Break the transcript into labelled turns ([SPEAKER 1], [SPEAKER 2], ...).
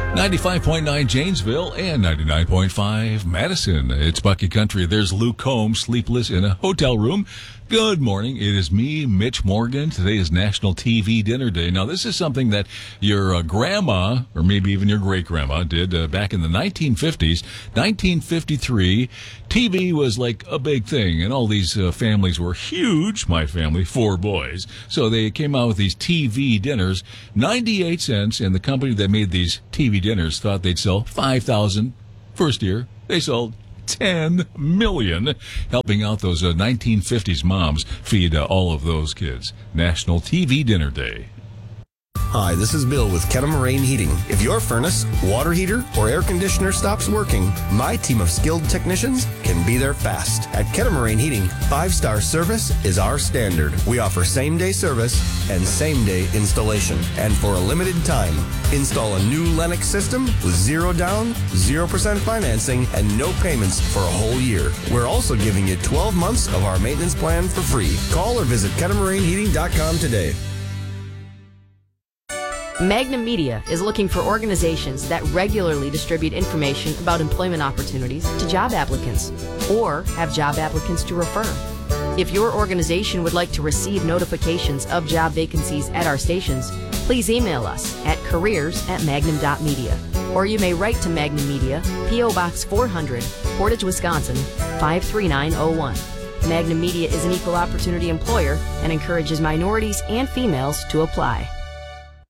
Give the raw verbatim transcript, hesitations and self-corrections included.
[SPEAKER 1] ninety-five point nine Janesville and ninety-nine point five Madison. It's Bucky Country. There's Luke Combs, sleepless in a hotel room. Good morning. It is me, Mitch Morgan. Today is National T V Dinner Day. Now, this is something that your uh, grandma, or maybe even your great-grandma, did uh, back in the nineteen fifties. nineteen fifty-three, T V was like a big thing, and all these uh, families were huge. My family, four boys. So they came out with these T V dinners, ninety-eight cents, and the company that made these T V dinners thought they'd sell five thousand. First year, they sold ten million, helping out those uh, nineteen fifties moms feed uh, all of those kids. National T V Dinner Day.
[SPEAKER 2] Hi, this is Bill with Kettle-Moraine Heating. If your furnace, water heater, or air conditioner stops working, my team of skilled technicians can be there fast. At Kettle-Moraine Heating, five-star service is our standard. We offer same-day service and same-day installation. And for a limited time, install a new Lennox system with zero down, zero percent financing, and no payments for a whole year. We're also giving you twelve months of our maintenance plan for free. Call or visit kettle moraine heating dot com today.
[SPEAKER 3] Magnum Media is looking for organizations that regularly distribute information about employment opportunities to job applicants or have job applicants to refer. If your organization would like to receive notifications of job vacancies at our stations, please email us at careers at magnum dot media, or you may write to Magnum Media, P O Box four hundred, Portage, Wisconsin, five three nine zero one. Magnum Media is an equal opportunity employer and encourages minorities and females to apply.